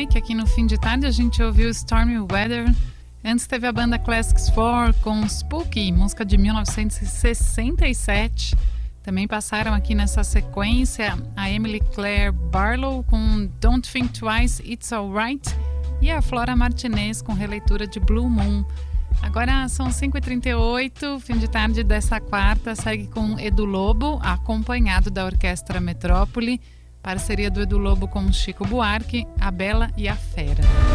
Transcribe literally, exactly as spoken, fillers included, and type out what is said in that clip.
Mike. Aqui no fim de tarde a gente ouviu Stormy Weather. Antes teve a banda Classics quatro com Spooky, música de mil novecentos e sessenta e sete. Também passaram aqui nessa sequência a Emily Claire Barlow com Don't Think Twice, It's Alright, e a Flora Martinez com releitura de Blue Moon. Agora são cinco e trinta e oito, fim de tarde dessa quarta, segue com Edu Lobo, acompanhado da Orquestra Metrópole, parceria do Edu Lobo com Chico Buarque, A Bela e a Fera.